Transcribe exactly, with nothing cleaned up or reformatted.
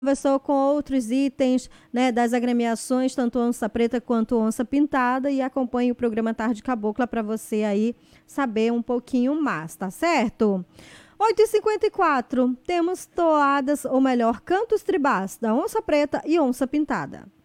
Conversou com outros itens, né, das agremiações, tanto onça preta quanto onça pintada, e acompanhe o programa Tarde Cabocla para você aí saber um pouquinho mais, tá certo? oito e cinquenta e quatro, temos toadas, ou melhor, cantos tribais da onça preta e onça pintada.